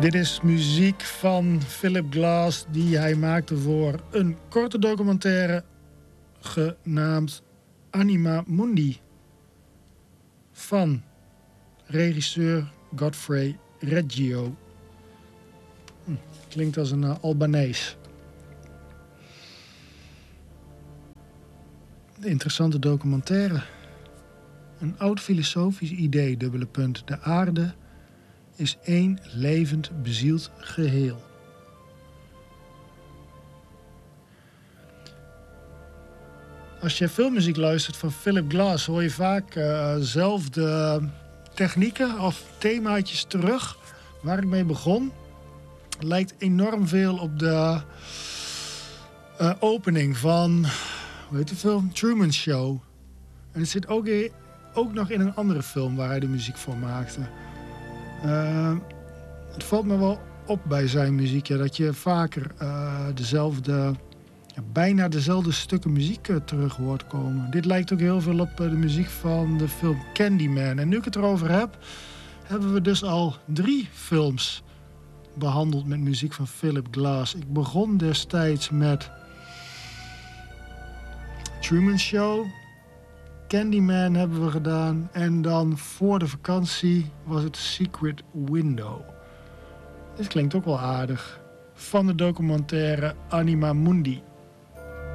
Dit is muziek van Philip Glass die hij maakte voor een korte documentaire genaamd Anima Mundi van regisseur Godfrey Reggio. Klinkt als een Albanees. Een interessante documentaire. Een oud filosofisch idee, dubbele punt. De aarde is één levend bezield geheel. Als je filmmuziek luistert van Philip Glass, hoor je vaak zelfde technieken of themaatjes terug. Waar ik mee begon, lijkt enorm veel op de opening van, hoe heet de film? Truman Show. En het zit ook nog in een andere film waar hij de muziek voor maakte. Het valt me wel op bij zijn muziek, ja, dat je vaker bijna dezelfde stukken muziek terug hoort komen. Dit lijkt ook heel veel op de muziek van de film Candyman. En nu ik het erover heb, hebben we dus al 3 films behandeld met muziek van Philip Glass. Ik begon destijds met Truman Show. Candyman hebben we gedaan. En dan voor de vakantie was het Secret Window. Dit klinkt ook wel aardig. Van de documentaire Anima Mundi.